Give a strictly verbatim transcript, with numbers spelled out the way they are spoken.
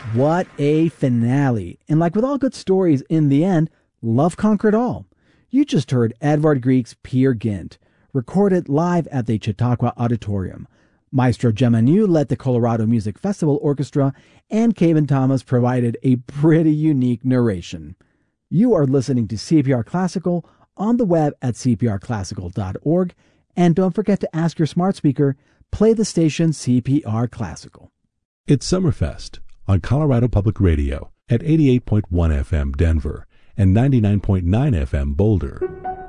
What a finale. And like with all good stories, in the end, love conquered all. You just heard Edvard Grieg's Peer Gynt, recorded live at the Chautauqua Auditorium. Maestro Gemma New led the Colorado Music Festival Orchestra, and Kevin Thomas provided a pretty unique narration. You are listening to C P R Classical on the web at c p r classical dot org, and don't forget to ask your smart speaker, play the station C P R Classical. It's Summerfest on Colorado Public Radio at eighty-eight point one F M Denver and ninety-nine point nine F M Boulder.